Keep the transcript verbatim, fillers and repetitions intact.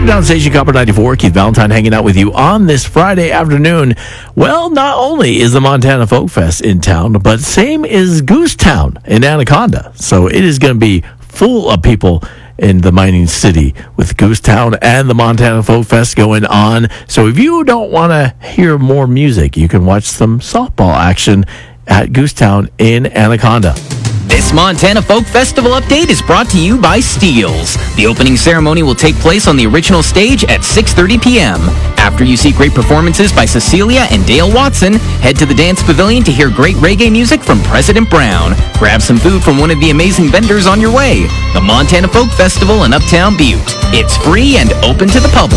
Down Station, Copper ninety-four. Keith Valentine hanging out with you on this Friday afternoon. Well, not only is the Montana Folk Fest in town, but same is Goose Town in Anaconda. So it is going to be full of people in the mining city with Goose Town and the Montana Folk Fest going on. So if you don't want to hear more music, you can watch some softball action at Goose Town in Anaconda. This Montana Folk Festival update is brought to you by Steels. The opening ceremony will take place on the original stage at six thirty p.m. After you see great performances by Cecilia and Dale Watson, head to the Dance Pavilion to hear great reggae music from President Brown. Grab some food from one of the amazing vendors on your way. The Montana Folk Festival in Uptown Butte. It's free and open to the public.